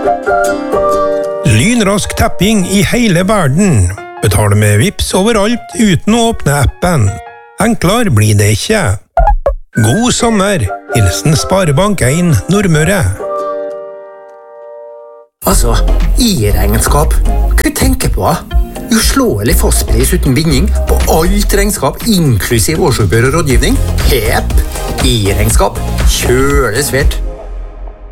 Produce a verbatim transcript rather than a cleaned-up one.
Lynrask tapping i hele verden. Betale med Vips overalt uten å åpne appen. Enklere blir det ikke. God sommer. Hilsen Sparebank en Nordmøre. Altså, i-regnskap. Hva tenker på? Uslåelig fastpris uten binding på alt regnskap, inklusiv årsoppgjør og rådgivning. Hepp! I-regnskap. Kjøle svært.